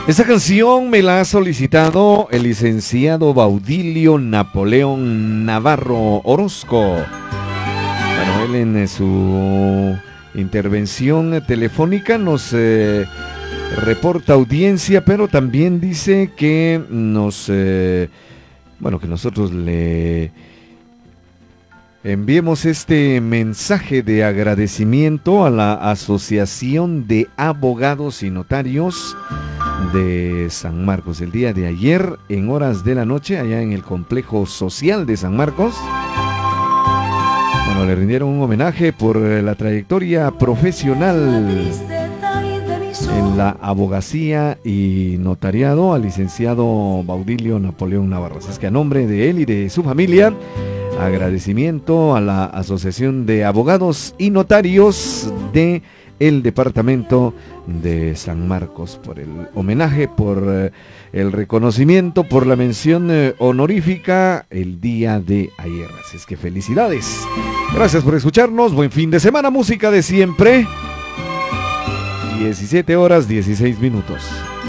Esta canción me la ha solicitado el licenciado Baudilio Napoleón Navarro Orozco. Bueno, él en su intervención telefónica nos reporta audiencia, pero también dice que que nosotros le enviemos este mensaje de agradecimiento a la Asociación de Abogados y Notarios de San Marcos. El día de ayer, en horas de la noche, allá en el complejo social de San Marcos, le rindieron un homenaje por la trayectoria profesional en la abogacía y notariado al licenciado Baudilio Napoleón Navarro. Es que a nombre de él y de su familia, agradecimiento a la Asociación de Abogados y Notarios de el departamento de San Marcos por el homenaje, por el reconocimiento, por la mención honorífica el día de ayer. Así es que felicidades. Gracias por escucharnos. Buen fin de semana. Música de siempre. 17 horas 16 minutos.